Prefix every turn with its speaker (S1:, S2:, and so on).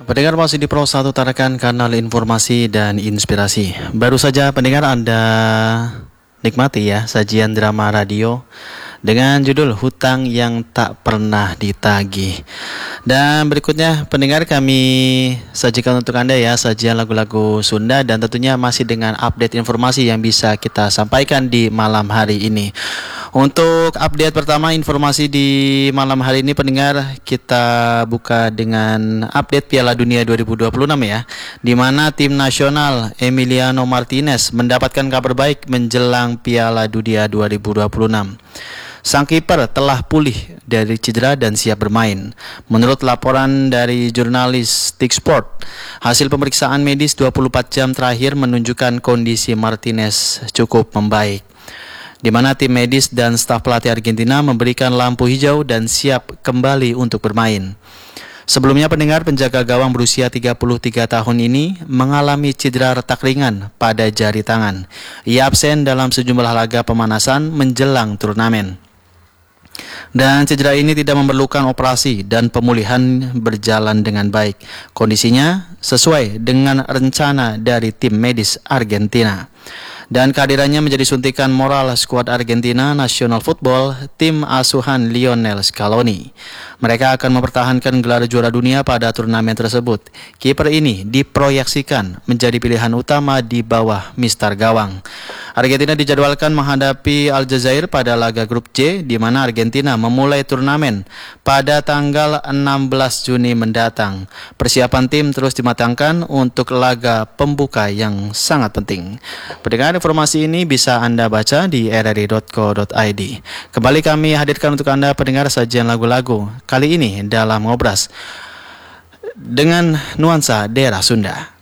S1: Pendengar masih di Pro 1 Tarakan, kanal informasi dan inspirasi. Baru saja pendengar Anda nikmati ya sajian drama radio dengan judul Hutang yang Tak Pernah Ditagih. Dan berikutnya pendengar kami sajikan untuk Anda ya sajian lagu-lagu Sunda dan tentunya masih dengan update informasi yang bisa kita sampaikan di malam hari ini. Untuk update pertama informasi di malam hari ini pendengar, kita buka dengan update Piala Dunia 2026 ya, di mana tim nasional Emiliano Martinez mendapatkan kabar baik menjelang Piala Dunia 2026. Sang kiper telah pulih dari cedera dan siap bermain. Menurut laporan dari jurnalis TIK Sport, hasil pemeriksaan medis 24 jam terakhir menunjukkan kondisi Martinez cukup membaik, di mana tim medis dan staf pelatih Argentina memberikan lampu hijau dan siap kembali untuk bermain. Sebelumnya pendengar, penjaga gawang berusia 33 tahun ini mengalami cedera retak ringan pada jari tangan. Ia absen dalam sejumlah laga pemanasan menjelang turnamen. Dan cedera ini tidak memerlukan operasi dan pemulihan berjalan dengan baik. Kondisinya sesuai dengan rencana dari tim medis Argentina. Dan kehadirannya menjadi suntikan moral skuad Argentina National Football, tim asuhan Lionel Scaloni. Mereka akan mempertahankan gelar juara dunia pada turnamen tersebut. Kiper ini diproyeksikan menjadi pilihan utama di bawah Mister Gawang. Argentina dijadwalkan menghadapi Aljazair pada laga grup C, di mana Argentina memulai turnamen pada tanggal 16 Juni mendatang. Persiapan tim terus dimatangkan untuk laga pembuka yang sangat penting. Pendengar, informasi ini bisa Anda baca di rri.co.id. Kembali kami hadirkan untuk Anda pendengar sajian lagu-lagu, kali ini dalam Ngobras dengan nuansa daerah Sunda.